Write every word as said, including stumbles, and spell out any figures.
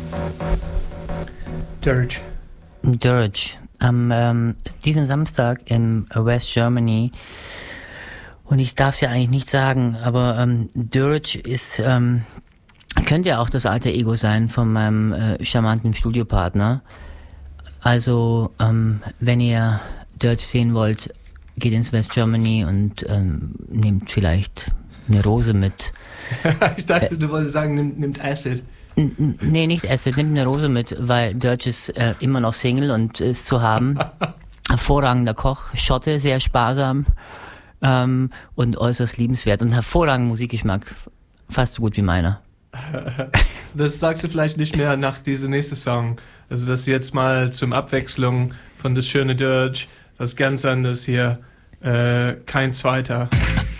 Dirge. Dirge. Am ähm, diesen Samstag im West Germany, und ich darf es ja eigentlich nicht sagen, aber ähm, Dirge ist, ähm, könnte ja auch das alter Ego sein von meinem äh, charmanten Studiopartner. Also, ähm, wenn ihr Dirge sehen wollt, geht ins West Germany und ähm, nehmt vielleicht eine Rose mit. Ich dachte, äh, du wolltest sagen, nimmt, nimmt Acid. N- nee, nicht Acid, nehmt eine Rose mit, weil Dirge ist äh, immer noch Single und ist zu haben. Hervorragender Koch, Schotte, sehr sparsam ähm, und äußerst liebenswert und hervorragender Musikgeschmack, fast so gut wie meiner. Das sagst du vielleicht nicht mehr nach diesem nächsten Song. Also das jetzt mal zum Abwechslung von das schöne Dirge, was ganz anderes hier, äh, kein zweiter.